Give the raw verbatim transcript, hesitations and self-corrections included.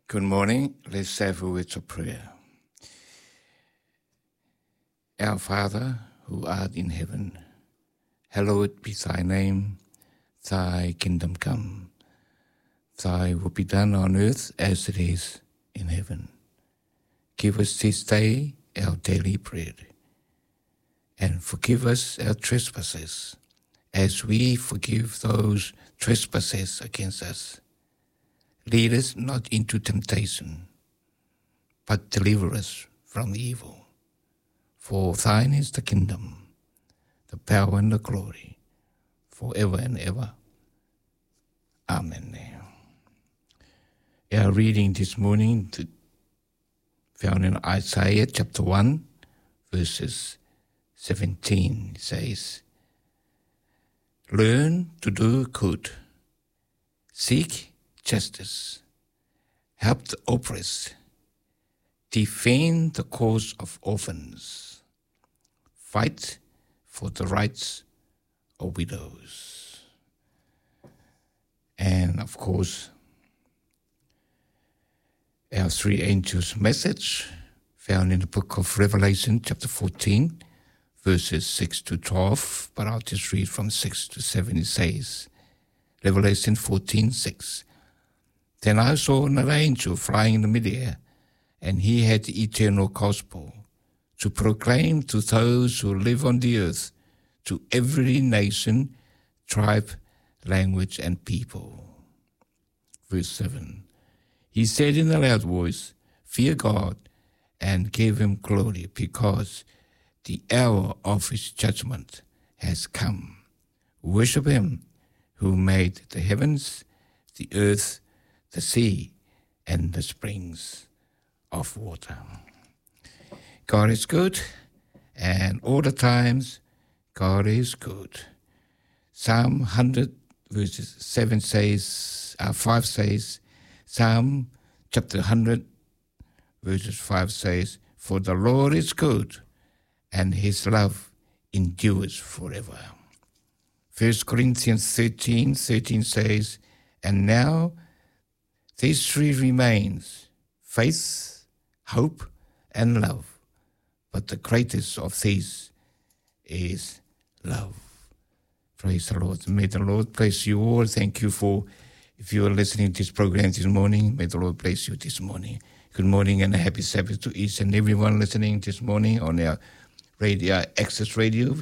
Good morning. Let's have a word of prayer. Our Father, who art in heaven, hallowed be thy name. Thy kingdom come. Thy will be done on earth as it is in heaven. Give us this day our daily bread, and forgive us our trespasses, as we forgive those trespassers against us. Lead us not into temptation, but deliver us from evil. For thine is the kingdom, the power and the glory, forever and ever. Amen. Our reading this morning found in Isaiah chapter one, verses seventeen, says, Learn to do good, seek justice, help the oppressed, defend the cause of orphans, fight for the rights of widows. And of course, our three angels' message found in the book of Revelation chapter fourteen, verses six to twelve, but I'll just read from six to seven. It says, Revelation fourteen, six. Then I saw another angel flying in the midair, and he had the eternal gospel to proclaim to those who live on the earth, to every nation, tribe, language, and people. Verse seven. He said in a loud voice, Fear God and give him glory, because the hour of his judgment has come. Worship him who made the heavens, the earth, the sea, and the springs of water. God is good, and all the times God is good. Psalm one hundred verses seven says, uh, five says, Psalm chapter one hundred verses five says, For the Lord is good, and his love endures forever. First Corinthians thirteen, thirteen says, And now these three remains, faith, hope, and love. But the greatest of these is love. Praise the Lord. May the Lord bless you all. Thank you for, if you are listening to this program this morning, may the Lord bless you this morning. Good morning and a happy Sabbath to each and everyone listening this morning on our radio, Access Radio.